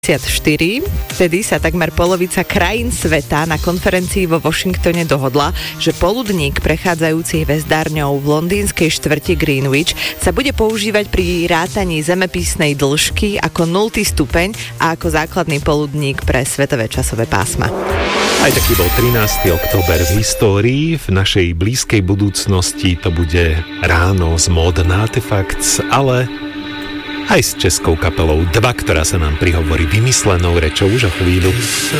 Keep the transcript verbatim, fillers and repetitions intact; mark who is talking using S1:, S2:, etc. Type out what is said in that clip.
S1: štyri. Vtedy sa takmer polovica krajín sveta na konferencii vo Washingtone dohodla, že poludník prechádzajúci hvezdárňou v londýnskej štvrti Greenwich sa bude používať pri rátaní zemepisnej dĺžky ako nultý stupeň a ako základný poludník pre svetové časové pásma.
S2: Aj taký bol trinásteho október v histórii. V našej blízkej budúcnosti to bude ráno z Modern Artifacts, ale aj s českou kapelou dva, ktorá sa nám prihovorí vymyslenou rečou už o chvíľu.